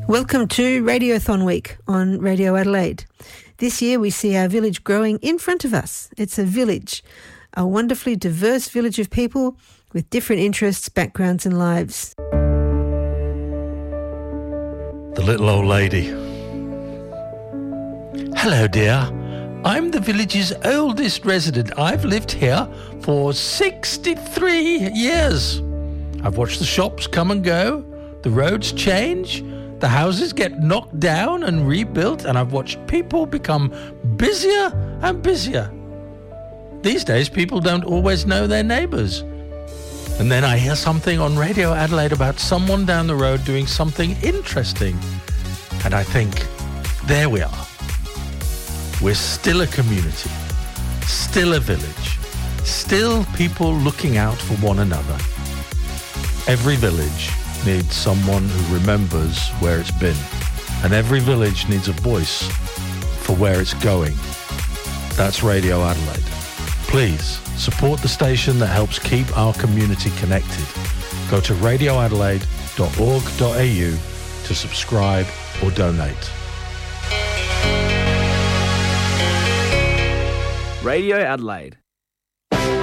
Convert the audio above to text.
Welcome to Radiothon Week on Radio Adelaide. This year we see our village growing in front of us. It's a village, a wonderfully diverse village of people with different interests, backgrounds and lives. The little old lady. Hello, dear. I'm the village's oldest resident. I've lived here for 63 years. I've watched the shops come and go, the roads change, the houses get knocked down and rebuilt, and I've watched people become busier and busier. These days, people don't always know their neighbours. And then I hear something on Radio Adelaide about someone down the road doing something interesting. And I think, there we are. We're still a community, still a village, still people looking out for one another. Every village needs someone who remembers where it's been, and every village needs a voice for where it's going. That's Radio Adelaide. Please support the station that helps keep our community connected. Go to radioadelaide.org.au to subscribe or donate. Radio Adelaide